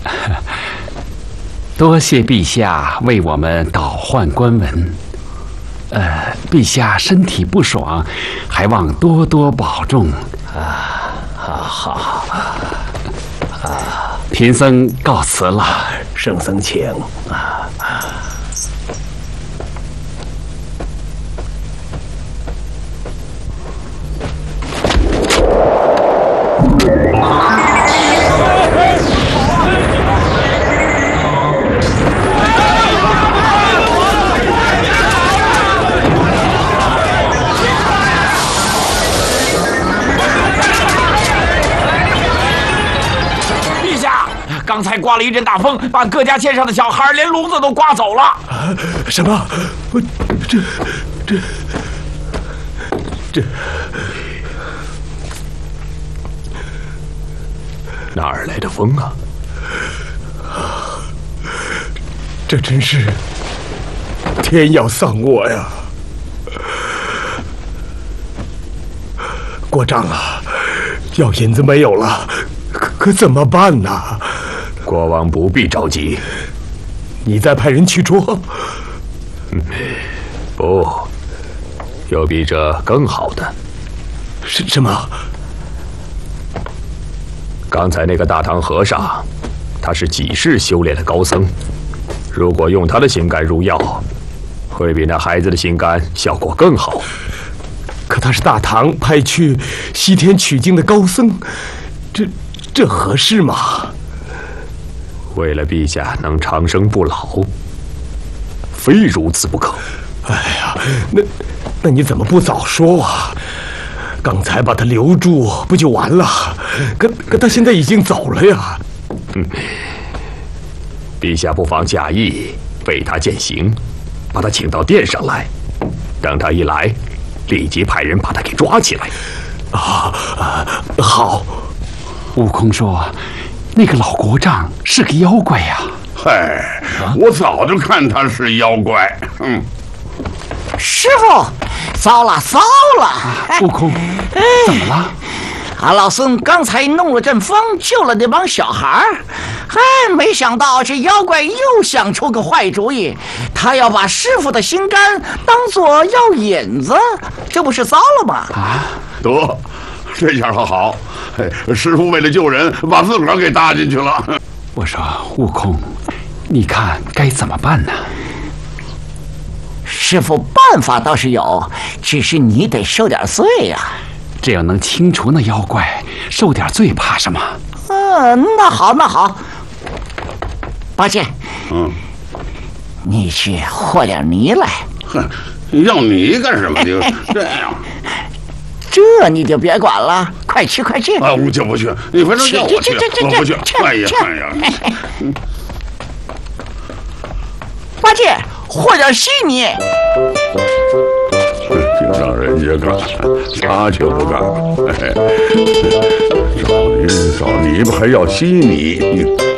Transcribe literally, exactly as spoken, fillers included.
多谢陛下为我们倒换官文。呃，陛下身体不爽，还望多多保重。 啊，好好。啊， 贫僧告辞了。 圣僧请。啊。 刚才刮了一阵大风，把各家牵上的小孩连笼子都刮走了。 啊、什么？我这这这哪儿来的风啊？ 这真是天要丧我呀！国丈啊，药引子没有了，可可怎么办呢？ 国王不必着急， 你再派人去捉。 嗯，不，有比这更好的。 是什么？ 刚才那个大唐和尚，他是几世修炼的高僧，如果用他的心肝入药，会比那孩子的心肝效果更好。 可他是大唐派去西天取经的高僧，这这合适吗？ 为了陛下能长生不老，非如此不可。 哎呀，那那你怎么不早说啊？刚才把他留住不就完了？可可他现在已经走了呀。 嗯，陛下不妨假意为他践行，把他请到殿上来，等他一来，立即派人把他给抓起来。 啊啊，好。 悟空说。那个老国丈是个妖怪呀！ 嗨，我早就看他是妖怪。嗯， 师傅，糟了糟了！ 啊、悟空，怎么了？ 俺老孙刚才弄了阵风，救了那帮小孩儿。哎，没想到这妖怪又想出个坏主意，他要把师傅的心肝当做药引子，这不是糟了吗？ 啊， 得，这下可好。师傅为了救人，把自个儿给搭进去了。 我说悟空，你看该怎么办呢？ 师傅办法倒是有，只是你得受点罪呀、啊。 只要能清除那妖怪，受点罪怕什么？ 嗯，那好那好。八戒， 嗯， 你去和点泥来。 哼，要泥干什么？就这样。 这你就别管了，快去快去！ 啊，我就不去，你反正叫我去，我不去。哎呀哎呀！ 八戒，和点稀泥。 就让人家干，他就不干了。找泥找泥巴还要稀泥，你。